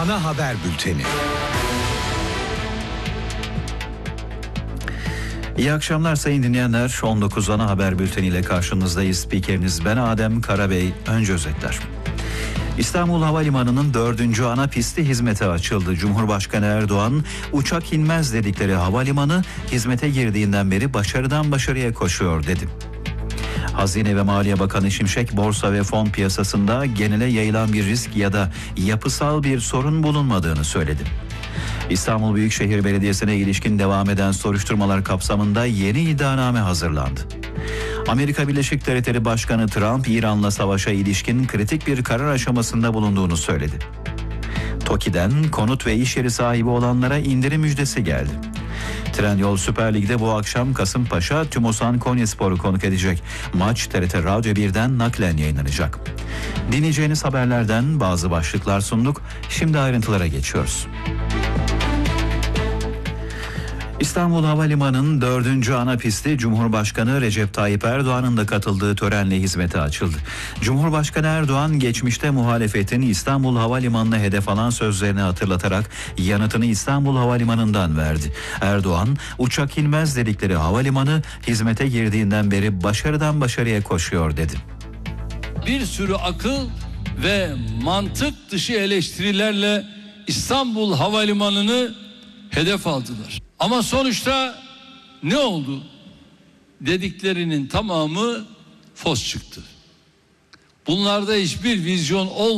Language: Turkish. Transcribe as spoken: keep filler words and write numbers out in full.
Ana Haber Bülteni. İyi akşamlar sayın dinleyenler. on dokuz Ana Haber Bülteni ile karşınızdayız. Spikeriniz ben Adem Karabey. Önce özetler. İstanbul Havalimanı'nın dördüncü ana pisti hizmete açıldı. Cumhurbaşkanı Erdoğan, uçak inmez dedikleri havalimanı hizmete girdiğinden beri başarıdan başarıya koşuyor dedi. Hazine ve Maliye Bakanı Şimşek, borsa ve fon piyasasında genele yayılan bir risk ya da yapısal bir sorun bulunmadığını söyledi. İstanbul Büyükşehir Belediyesi'ne ilişkin devam eden soruşturmalar kapsamında yeni iddianame hazırlandı. Amerika Birleşik Devletleri Başkanı Trump, İran'la savaşa ilişkin kritik bir karar aşamasında bulunduğunu söyledi. TOKİ'den konut ve iş yeri sahibi olanlara indirim müjdesi geldi. Trendyol Süper Lig'de bu akşam Kasımpaşa, Tümosan Konyaspor'u konuk edecek. Maç T R T Radyo birden naklen yayınlanacak. Dinleyeceğiniz haberlerden bazı başlıklar sunduk. Şimdi ayrıntılara geçiyoruz. İstanbul Havalimanı'nın dördüncü ana pisti Cumhurbaşkanı Recep Tayyip Erdoğan'ın da katıldığı törenle hizmete açıldı. Cumhurbaşkanı Erdoğan geçmişte muhalefetin İstanbul Havalimanı'na hedef alan sözlerini hatırlatarak yanıtını İstanbul Havalimanı'ndan verdi. Erdoğan, uçak inmez dedikleri havalimanı hizmete girdiğinden beri başarıdan başarıya koşuyor dedi. Bir sürü akıl ve mantık dışı eleştirilerle İstanbul Havalimanı'nı hedef aldılar. Ama sonuçta ne oldu? Dediklerinin tamamı fos çıktı. Bunlarda hiçbir vizyon olmadı.